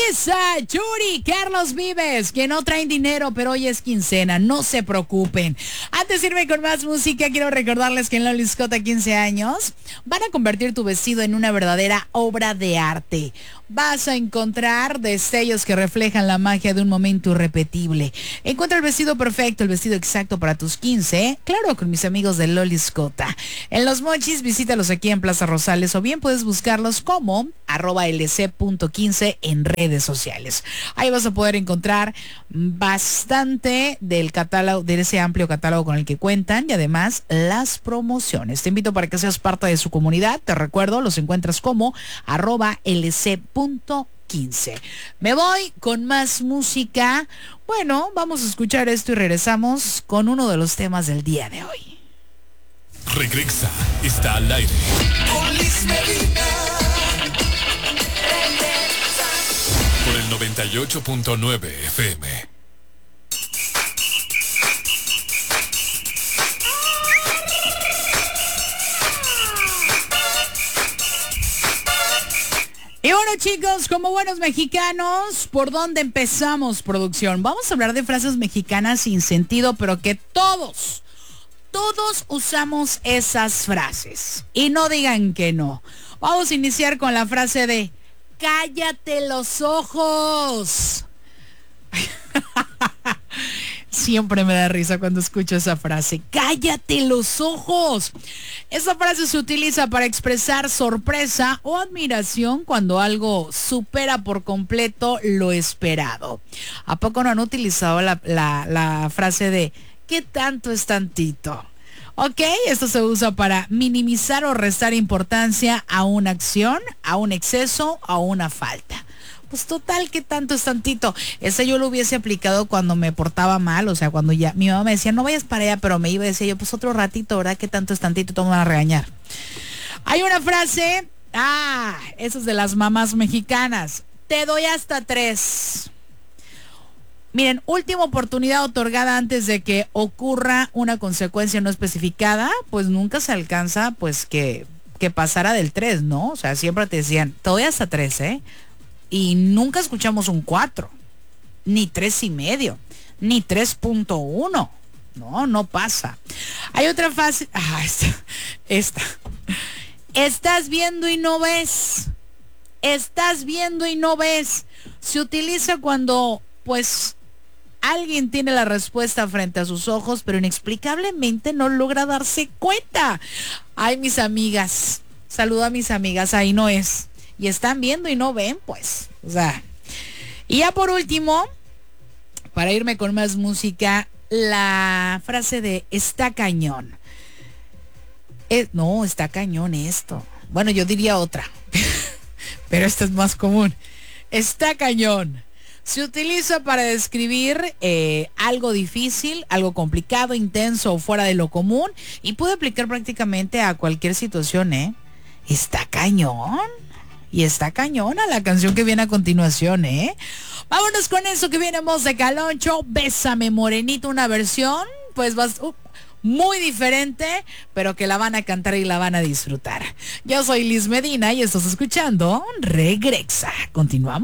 Isa, Yuri, Carlos Vives, que no traen dinero, pero hoy es quincena, no se preocupen. Antes de irme con más música, quiero recordarles que en Loli Scott 15 años van a convertir tu vestido en una verdadera obra de arte. Vas a encontrar destellos que reflejan la magia de un momento irrepetible. Encuentra el vestido perfecto, el vestido exacto para tus 15, claro, con mis amigos de Loli Scott. En Los Mochis, visítalos aquí en Plaza Rosales o bien puedes buscarlos como @lc.15 en redes sociales. Ahí vas a poder encontrar bastante del catálogo, de ese amplio catálogo con el que cuentan y además las promociones. Te invito para que seas parte de su comunidad. Te recuerdo, los encuentras como @lc.15. Me voy con más música. Bueno, vamos a escuchar esto y regresamos con uno de los temas del día de hoy. Regresa, está al aire. Por el 98.9 FM. Y bueno, chicos, como buenos mexicanos, ¿por dónde empezamos, producción? Vamos a hablar de frases mexicanas sin sentido, pero que todos usamos esas frases. Y no digan que no. Vamos a iniciar con la frase de ¡cállate los ojos! Siempre me da risa cuando escucho esa frase. ¡Cállate los ojos! Esa frase se utiliza para expresar sorpresa o admiración cuando algo supera por completo lo esperado. ¿A poco no han utilizado la frase de ¿qué tanto es tantito? Ok, esto se usa para minimizar o restar importancia a una acción, a un exceso, a una falta. Pues total, ¿qué tanto es tantito? Ese yo lo hubiese aplicado cuando me portaba mal, o sea, cuando ya mi mamá me decía, no vayas para allá, pero me iba y decía yo, pues otro ratito, ¿verdad? ¿Qué tanto es tantito? Todos me van a regañar. Hay una frase, esa es de las mamás mexicanas, te doy hasta 3. Miren, última oportunidad otorgada antes de que ocurra una consecuencia no especificada, pues nunca se alcanza, pues que pasara del 3, ¿no? O sea, siempre te decían, te doy hasta 3, ¿eh? Y nunca escuchamos un 4, ni 3.5, ni 3.1. No pasa. Hay otra frase, esta. Estás viendo y no ves. Estás viendo y no ves. Se utiliza cuando, pues, alguien tiene la respuesta frente a sus ojos, pero inexplicablemente no logra darse cuenta. Ay, mis amigas, saludo a mis amigas, ahí no es. Y están viendo y no ven, pues. O sea. Y ya por último, para irme con más música, la frase de está cañón. No, está cañón esto. Bueno, yo diría otra. Pero esta es más común. Está cañón. Se utiliza para describir algo difícil, algo complicado, intenso o fuera de lo común. Y puede aplicar prácticamente a cualquier situación, ¿eh? Está cañón. Y está cañona la canción que viene a continuación, ¿eh? Vámonos con eso que viene Voz de Caloncho, Bésame Morenito, una versión, pues muy diferente, pero que la van a cantar y la van a disfrutar. Yo soy Liz Medina y estás escuchando Regresa. Continuamos.